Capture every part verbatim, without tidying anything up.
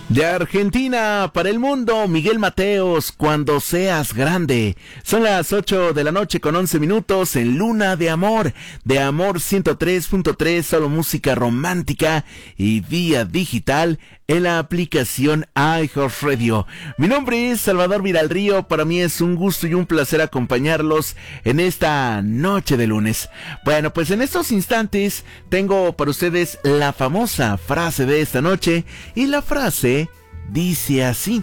De Argentina para el mundo, Miguel Mateos, Cuando seas grande. Son las ocho de la noche con once minutos en Luna de Amor, de Amor ciento tres punto tres, solo música romántica y vía digital en la aplicación iHeartRadio. Mi nombre es Salvador Viralrío, para mí es un gusto y un placer acompañarlos en esta noche de lunes. Bueno, pues en estos instantes tengo para ustedes la famosa frase de esta noche, y la frase dice así: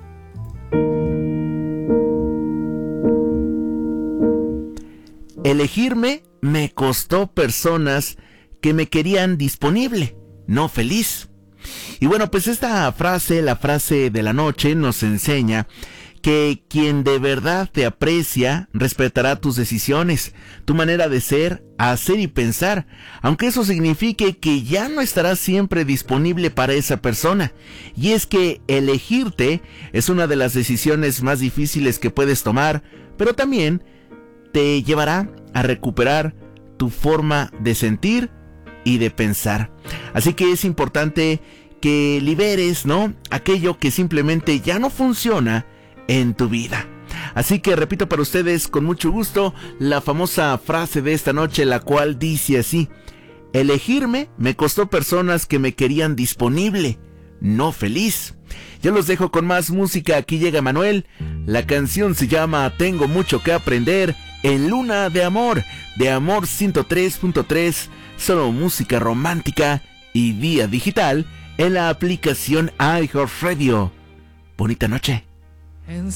elegirme me costó personas que me querían disponible, no feliz. Y bueno, pues esta frase, la frase de la noche, nos enseña que quien de verdad te aprecia respetará tus decisiones, tu manera de ser, hacer y pensar, aunque eso signifique que ya no estarás siempre disponible para esa persona. Y es que elegirte es una de las decisiones más difíciles que puedes tomar, pero también te llevará a recuperar tu forma de sentir y de pensar. Así que es importante que liberes, ¿no?, aquello que simplemente ya no funciona en tu vida. Así que repito para ustedes con mucho gusto la famosa frase de esta noche, la cual dice así: elegirme me costó personas que me querían disponible, no feliz. Yo los dejo con más música. Aquí llega Manuel. La canción se llama Tengo mucho que aprender, en Luna de Amor, de Amor ciento tres punto tres, solo música romántica y vía digital en la aplicación iHeartRadio. Bonita noche.